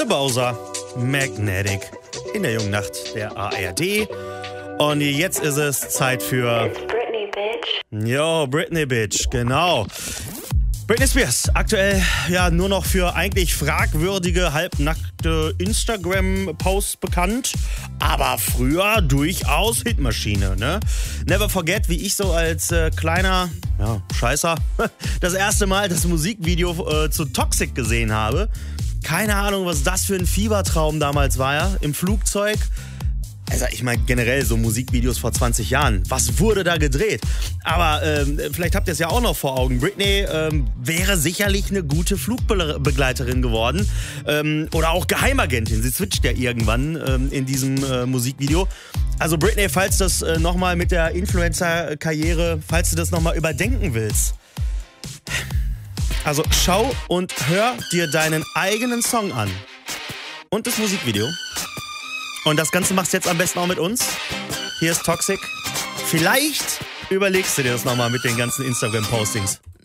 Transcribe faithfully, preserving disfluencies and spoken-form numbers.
Bowser, Magnetic in der jungen Nacht der A R D. Und jetzt ist es Zeit für... It's Britney, bitch. Jo, Britney, bitch, genau. Britney Spears, aktuell ja nur noch für eigentlich fragwürdige, halbnackte Instagram-Posts bekannt, aber früher durchaus Hitmaschine, ne? Never forget, wie ich so als äh, kleiner, ja, Scheißer, das erste Mal das Musikvideo äh, zu Toxic gesehen habe. Keine Ahnung, was das für ein Fiebertraum damals war, ja, im Flugzeug. Also ich meine generell so Musikvideos vor zwanzig Jahren. Was wurde da gedreht? Aber ähm, vielleicht habt ihr es ja auch noch vor Augen. Britney ähm, wäre sicherlich eine gute Flugbegleiterin geworden. Ähm, oder auch Geheimagentin. Sie switcht ja irgendwann ähm, in diesem äh, Musikvideo. Also Britney, falls das äh, nochmal mit der Influencer-Karriere, falls du das nochmal überdenken willst. Also schau und hör dir deinen eigenen Song an. Und das Musikvideo. Und das Ganze machst du jetzt am besten auch mit uns. Hier ist Toxic. Vielleicht überlegst du dir das nochmal mit den ganzen Instagram-Postings.